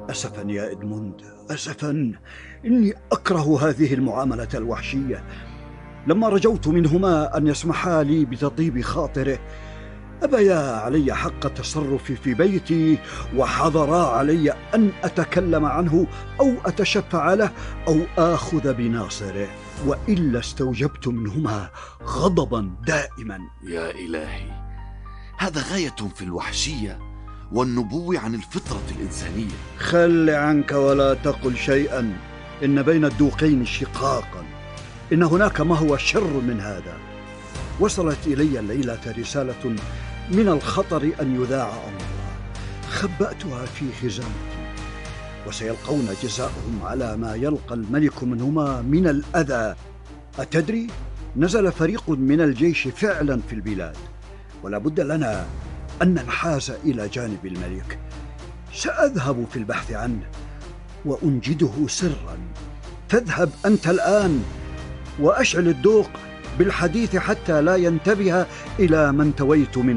أسفا يا إدموند، أسفا. إني أكره هذه المعاملة الوحشية. لما رجوت منهما أن يسمحا لي بتطيب خاطره، أبيا علي حق التصرف في بيتي، وحظرا علي أن أتكلم عنه أو أتشفع له أو آخذ بناصره، وإلا استوجبت منهما غضبا دائما. يا إلهي، هذا غاية في الوحشية والنبو عن الفطرة الإنسانية. خل عنك ولا تقل شيئا، إن بين الدوقين شقاقا، إن هناك ما هو شر من هذا. وصلت إلي الليلة رسالة من الخطر أن يذاع أمرها، خبأتها في خزانتي، وسيلقون جزاءهم على ما يلقى الملك منهما من الأذى. أتدري، نزل فريق من الجيش فعلا في البلاد، ولا بد لنا أن ننحاز إلى جانب الملك. سأذهب في البحث عنه وأنجده سرا. فاذهب أنت الآن وأشعل الدوق بالحديث حتى لا ينتبه إلى من تويت منه.